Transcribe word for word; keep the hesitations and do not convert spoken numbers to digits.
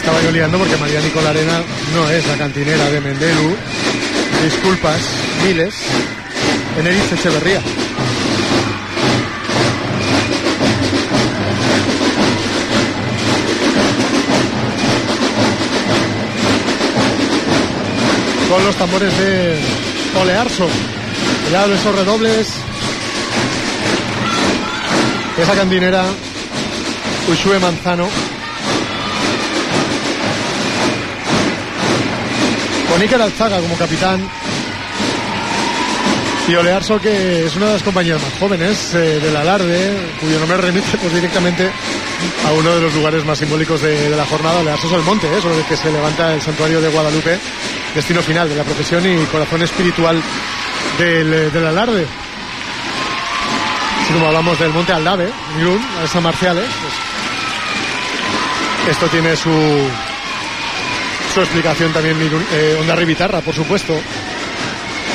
estaba yo liando porque María Nicola Arena no es la cantinera de Mendelu. Disculpas, miles. Eneriz Echeverría. Con los tambores de Olearso. Cuidado esos redobles. Esa cantinera Uxue Manzano. Con Iker Alzaga como capitán. Y Olearso, que es una de las compañías más jóvenes eh, del Alarde, cuyo nombre remite pues, directamente a uno de los lugares más simbólicos de, de la jornada. Olearso es el monte, eh, sobre el que se levanta el santuario de Guadalupe, destino final de la procesión y corazón espiritual del, del Alarde. Así como hablamos del monte Aldave, Irún, a San Marciales, pues esto tiene su, su explicación también. Eh, Ondarri Bitarra, por supuesto.